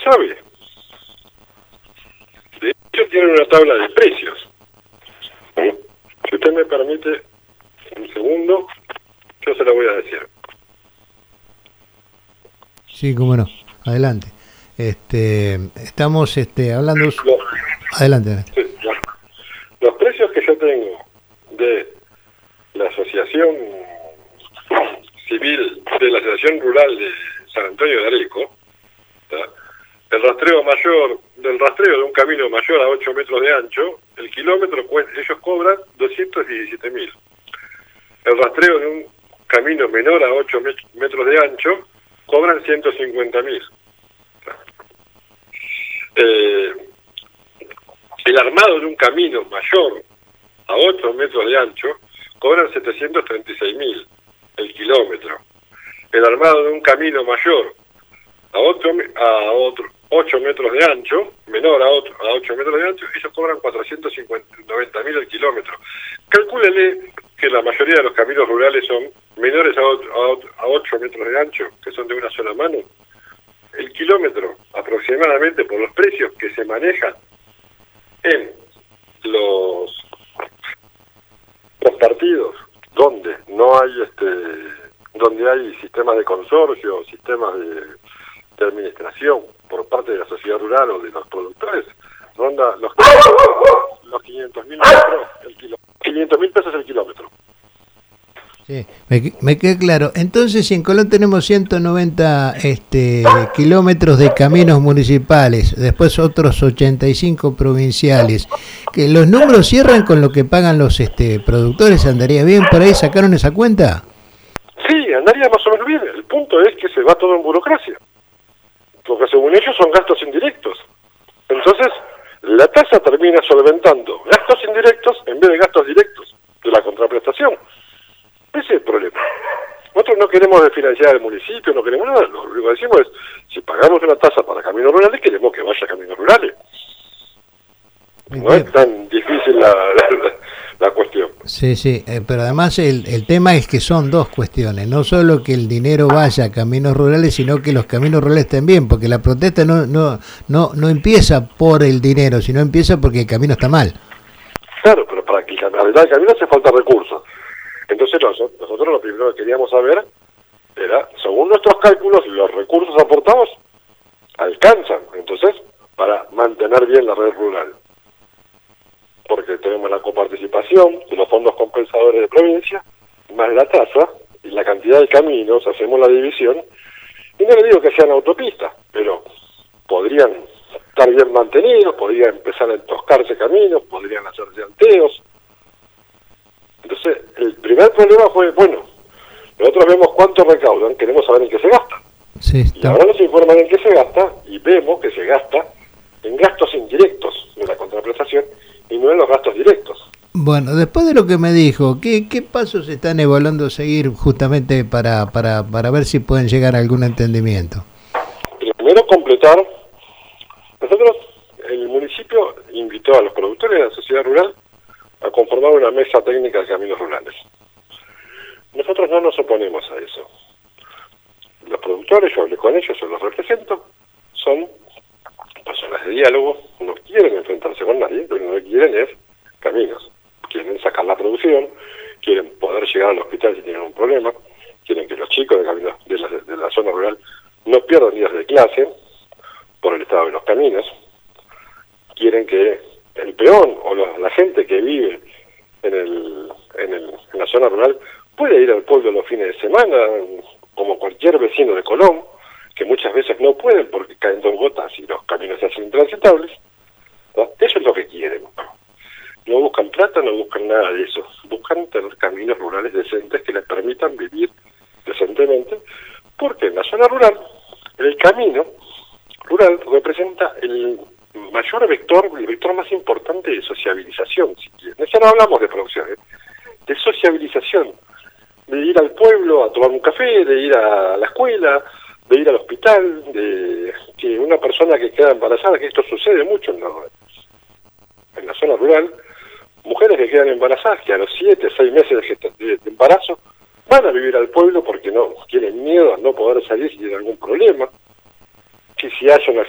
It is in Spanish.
sabe. De hecho, tienen una tabla de precios. Si usted me permite un segundo, yo se la voy a decir. Sí, cómo no. Adelante. Estamos hablando... Adelante. Sí, los precios que yo tengo de la Asociación Civil, de la Asociación Rural de San Antonio de Areco, del rastreo de un camino mayor a 8 metros de ancho, el kilómetro, ellos cobran 217.000. El rastreo de un camino menor a 8 metros de ancho, cobran 150.000. El armado de un camino mayor a 8 metros de ancho, cobran 736.000 el kilómetro. El armado de un camino mayor a 8 metros de ancho, menor a 8 metros de ancho, ellos cobran 490.000 el kilómetro. Calcúlele que la mayoría de los caminos rurales son menores a 8 metros de ancho, que son de una sola mano. El kilómetro, aproximadamente, por los precios que se manejan en los partidos donde no hay donde hay sistemas de consorcio, sistemas de administración por parte de la sociedad rural o de los productores, ronda los 500.000 pesos el kilómetro. Sí, me queda claro. Entonces, si en Colón tenemos 190 kilómetros de caminos municipales, después otros 85 provinciales, que los números cierran con lo que pagan los productores, ¿andaría bien por ahí? ¿Sacaron esa cuenta? Sí, andaría más o menos bien. El punto es que se va todo en burocracia, porque según ellos son gastos indirectos. Entonces, la tasa termina solventando gastos indirectos en vez de gastos directos de la contraprestación. Ese es el problema. Nosotros no queremos desfinanciar el municipio, no queremos nada. Lo único que decimos es, si pagamos una tasa para caminos rurales, queremos que vaya a caminos rurales. No es tan difícil la cuestión. Sí, pero además el tema es que son dos cuestiones, no solo que el dinero vaya a caminos rurales, sino que los caminos rurales estén bien, porque la protesta no empieza por el dinero, sino empieza porque el camino está mal. Claro, pero para que arreglar el camino hace falta recursos. Entonces nosotros lo primero que queríamos saber era, según nuestros cálculos, los recursos aportados alcanzan, entonces, para mantener bien la red rural. Porque tenemos la coparticipación de los fondos compensadores de provincia, más la tasa y la cantidad de caminos, hacemos la división, y no le digo que sean autopistas, pero podrían estar bien mantenidos, podrían empezar a entoscarse caminos, podrían hacerse alteos. Entonces, el primer problema fue, bueno, nosotros vemos cuánto recaudan, queremos saber en qué se gasta. Sí, y ahora nos informan en qué se gasta, y vemos que se gasta en gastos indirectos de la contraprestación, y no en los gastos directos. Bueno, después de lo que me dijo, ¿qué pasos están evaluando seguir justamente para ver si pueden llegar a algún entendimiento? Primero, completar. Nosotros, el municipio invitó a los productores de la sociedad rural a conformar una mesa técnica de caminos rurales. Nosotros no nos oponemos a eso. Los productores, yo hablé con ellos, yo los represento, son personas de diálogo, no quieren enfrentarse con nadie, lo único que quieren es caminos. Quieren sacar la producción, quieren poder llegar al hospital si tienen un problema, quieren que los chicos de la zona rural no pierdan días de clase por el estado de los caminos, quieren que el peón o la gente que vive en la zona rural pueda ir al pueblo los fines de semana, como cualquier vecino de Colón, que muchas veces no pueden porque caen 2 gotas y los caminos se hacen intransitables. ¿No? Eso es lo que quieren. No buscan plata, no buscan nada de eso. Buscan tener caminos rurales decentes que les permitan vivir decentemente, porque en la zona rural, el camino rural representa el mayor vector, el vector más importante de sociabilización, si quieren. Ya no hablamos de producción, de sociabilización, de ir al pueblo a tomar un café, de ir a la escuela, de ir al hospital, de que una persona que queda embarazada, que esto sucede mucho en la zona rural, mujeres que quedan embarazadas, que a los 7, 6 meses de embarazo, van a vivir al pueblo porque no tienen miedo a no poder salir si tienen algún problema, que si hay